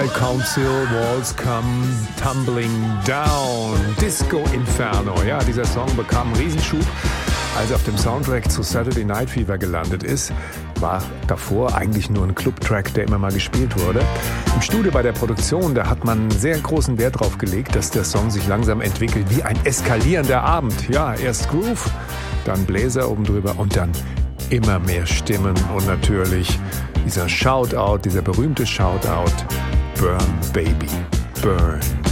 Council Walls Come Tumbling Down. Disco Inferno. Ja, dieser Song bekam einen Riesenschub, als er auf dem Soundtrack zu Saturday Night Fever gelandet ist. War davor eigentlich nur ein Clubtrack, der immer mal gespielt wurde. Im Studio bei der Produktion, da hat man sehr großen Wert drauf gelegt, dass der Song sich langsam entwickelt wie ein eskalierender Abend. Ja, erst Groove, dann Bläser oben drüber und dann immer mehr Stimmen und natürlich dieser Shoutout, dieser berühmte Shoutout: Burn, Baby, burn.